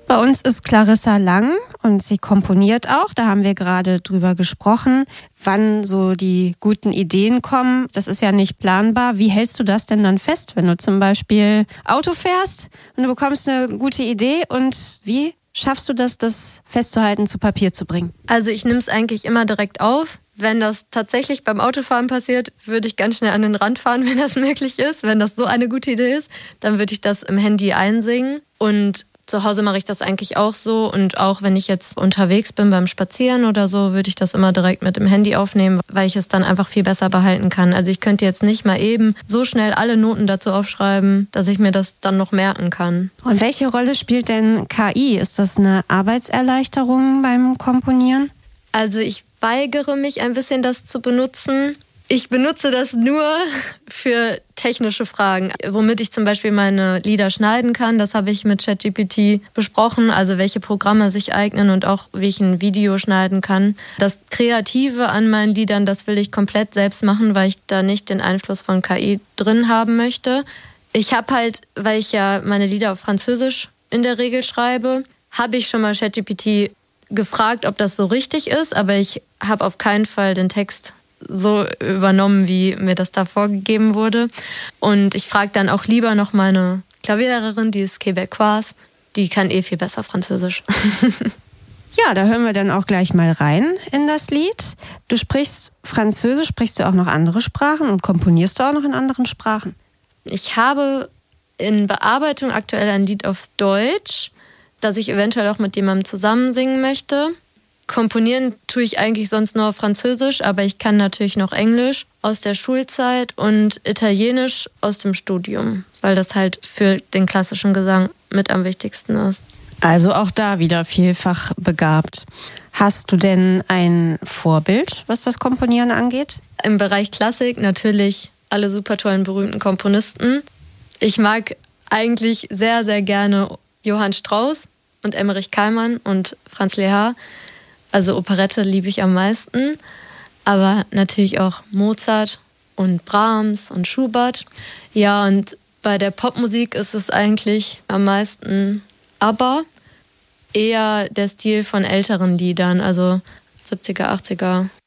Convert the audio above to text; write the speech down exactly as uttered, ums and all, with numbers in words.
Bei uns ist Clarissa Lang und sie komponiert auch. Da haben wir gerade drüber gesprochen, wann so die guten Ideen kommen. Das ist ja nicht planbar. Wie hältst du das denn dann fest, wenn du zum Beispiel Auto fährst und du bekommst eine gute Idee, und wie schaffst du das, das festzuhalten, zu Papier zu bringen? Also ich nehme es eigentlich immer direkt auf. Wenn das tatsächlich beim Autofahren passiert, würde ich ganz schnell an den Rand fahren, wenn das möglich ist. Wenn das so eine gute Idee ist, dann würde ich das im Handy einsingen. Und zu Hause mache ich das eigentlich auch so. Und auch wenn ich jetzt unterwegs bin beim Spazieren oder so, würde ich das immer direkt mit dem Handy aufnehmen, weil ich es dann einfach viel besser behalten kann. Also ich könnte jetzt nicht mal eben so schnell alle Noten dazu aufschreiben, dass ich mir das dann noch merken kann. Und welche Rolle spielt denn K I? Ist das eine Arbeitserleichterung beim Komponieren? Also ich weigere mich ein bisschen, das zu benutzen. Ich benutze das nur für technische Fragen, womit ich zum Beispiel meine Lieder schneiden kann. Das habe ich mit ChatGPT besprochen, also welche Programme sich eignen und auch wie ich ein Video schneiden kann. Das Kreative an meinen Liedern, das will ich komplett selbst machen, weil ich da nicht den Einfluss von K I drin haben möchte. Ich habe halt, weil ich ja meine Lieder auf Französisch in der Regel schreibe, habe ich schon mal ChatGPT gefragt, ob das so richtig ist, aber ich habe auf keinen Fall den Text so übernommen, wie mir das da vorgegeben wurde. Und ich frage dann auch lieber noch meine Klavierlehrerin, die ist Québécoise, die kann eh viel besser Französisch. Ja, da hören wir dann auch gleich mal rein in das Lied. Du sprichst Französisch, sprichst du auch noch andere Sprachen und komponierst du auch noch in anderen Sprachen? Ich habe in Bearbeitung aktuell ein Lied auf Deutsch, das ich eventuell auch mit jemandem zusammen singen möchte. Komponieren tue ich eigentlich sonst nur auf Französisch, aber ich kann natürlich noch Englisch aus der Schulzeit und Italienisch aus dem Studium, weil das halt für den klassischen Gesang mit am wichtigsten ist. Also auch da wieder vielfach begabt. Hast du denn ein Vorbild, was das Komponieren angeht? Im Bereich Klassik natürlich alle super tollen, berühmten Komponisten. Ich mag eigentlich sehr, sehr gerne Johann Strauss und Emmerich Kallmann und Franz Lehár. Also Operette liebe ich am meisten, aber natürlich auch Mozart und Brahms und Schubert. Ja, und bei der Popmusik ist es eigentlich am meisten ABBA, eher der Stil von älteren Liedern, also siebziger, achtziger